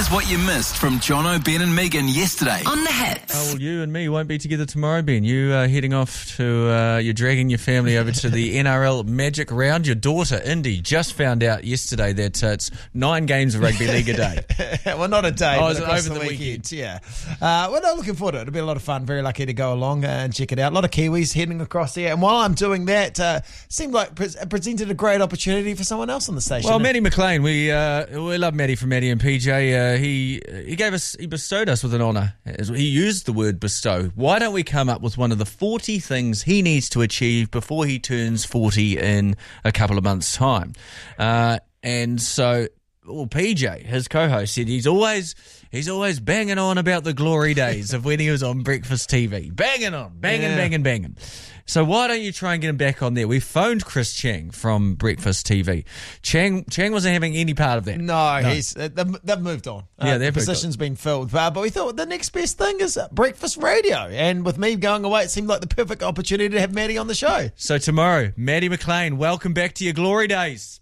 Here's what you missed from Jono, Ben and Megan yesterday. On the Hits. Oh, well, you and me won't be together tomorrow, Ben. You are heading off to, you're dragging your family over to the NRL Magic Round. Your daughter, Indy, just found out yesterday that it's 9 games of rugby league a day. Well, not a day, but is it across over the the weekend. Yeah. Well, no, looking forward to it. It'll be a lot of fun. Very lucky to go along and check it out. A lot of Kiwis heading across there. And while I'm doing that, seemed like it presented a great opportunity for someone else on the station. Well, Matty McLean, we love Matty from Matty and PJ. He bestowed us with an honour. He used the word bestow. Why don't we come up with one of the 40 things he needs to achieve before he turns 40 in a couple of months' time? And so, PJ, his co-host, said he's always banging on about the glory days of when he was on Breakfast TV. Banging. So why don't you try and get him back on there? We phoned Chris Chang from Breakfast TV. Chang wasn't having any part of that. No. They've moved on. The position's been filled. But we thought the next best thing is Breakfast Radio. And with me going away, it seemed like the perfect opportunity to have Matty on the show. So tomorrow, Matty McLean, welcome back to your glory days.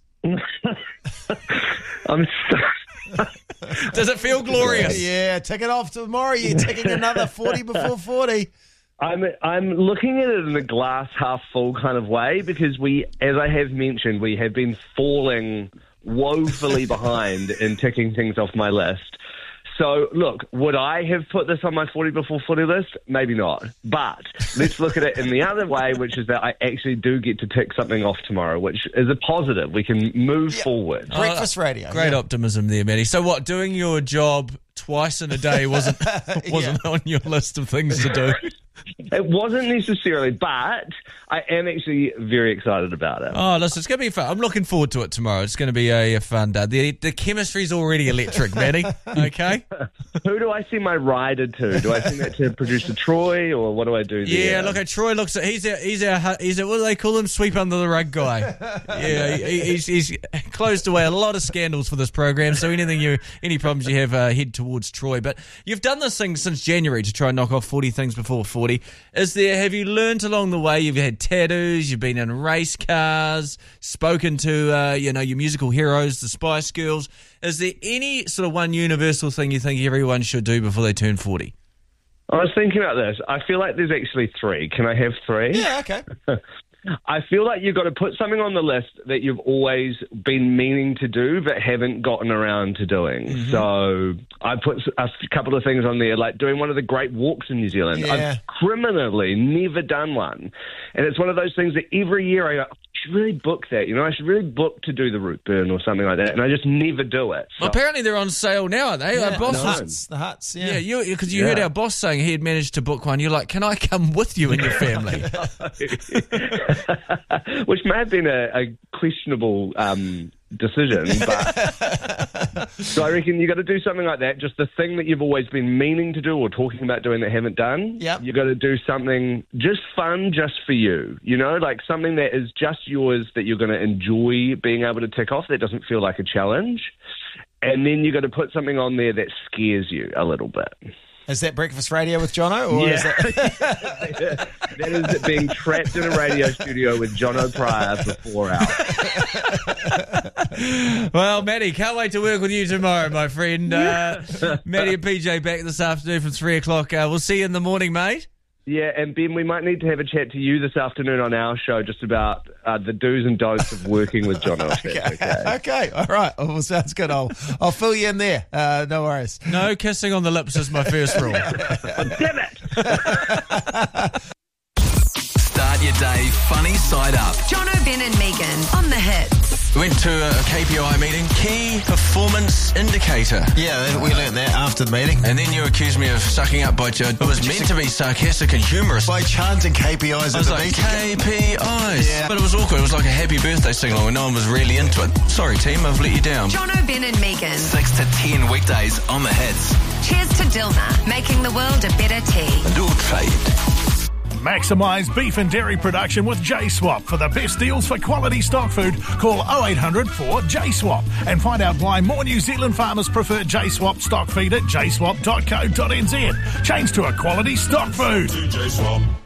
I'm Does it feel glorious? Yeah, tick it off tomorrow. You're ticking another 40 before 40. I'm looking at it in a glass half full kind of way because as I have mentioned, we have been falling woefully behind in ticking things off my list. So, look, would I have put this on my 40 before 40 list? Maybe not. But let's look at it in the other way, which is that I actually do get to tick something off tomorrow, which is a positive. We can move forward. Breakfast Radio. Great optimism there, Matty. So what, doing your job twice in a day wasn't on your list of things to do? It wasn't necessarily, but I am actually very excited about it. Oh, listen, it's going to be fun. I'm looking forward to it tomorrow. It's going to be a fun day. The chemistry's already electric, Matty. Okay? Who do I send my rider to? Do I send that to producer Troy, or what do I do there? Yeah, look at Troy. He's our what do they call him? Sweep under the rug guy. Yeah, he's closed away a lot of scandals for this program. So any problems you have, head towards Troy. But you've done this thing since January to try and knock off 40 things before 40. Have you learnt along the way? You've had tattoos, you've been in race cars, spoken to your musical heroes, the Spice Girls. Is there any sort of one universal thing you think everyone should do before they turn 40? I was thinking about this. I feel like there's actually 3. Can I have 3? Yeah, okay. I feel like you've got to put something on the list that you've always been meaning to do but haven't gotten around to doing. Mm-hmm. So I put a couple of things on there, like doing one of the great walks in New Zealand. Yeah. I've criminally never done one. And it's one of those things that every year I go, I should really book that. I should really book to do the route burn or something like that. And I just never do it. So. Well, apparently they're on sale now, are they? Yeah, Our boss the huts. Yeah, because you heard our boss saying he had managed to book one. You're like, can I come with you and your family? Which may have been a questionable decision, but so I reckon you got to do something like that. Just the thing that you've always been meaning to do or talking about doing that haven't done. Yep. You got to do something just fun, just for you. Like something that is just yours that you're going to enjoy being able to tick off. That doesn't feel like a challenge. And then you got to put something on there that scares you a little bit. Is that Breakfast Radio with Jono? Or is that... That is being trapped in a radio studio with Jono Pryor for 4 hours. Well, Matty, can't wait to work with you tomorrow, my friend. Matty and PJ back this afternoon from 3 o'clock. We'll see you in the morning, mate. Yeah, and Ben, we might need to have a chat to you this afternoon on our show just about the do's and don'ts of working with Jono. Okay, all right. Well, sounds good. I'll fill you in there. No worries. No kissing on the lips is my first rule. Damn it! Start your day funny side up. Jono, Ben and Megan on the Hits. We went to a KPI meeting, key performance indicator. Yeah, we learnt that after the meeting. And then you accused me of sucking up by Joe. It was meant to be sarcastic and humorous. By chanting KPIs at the meeting. KPIs. Yeah. But it was awkward. It was like a happy birthday sing-along and no one was really into it. Sorry, team, I've let you down. Jono, Ben and Megan. 6 to 10 weekdays on the Hits. Cheers to Dilma, making the world a better tea. And all trade. Maximise beef and dairy production with J-Swap. For the best deals for quality stock food, call 0800 4J-Swap and find out why more New Zealand farmers prefer J-Swap stock feed at jswap.co.nz. Change to a quality stock food. J-Swap.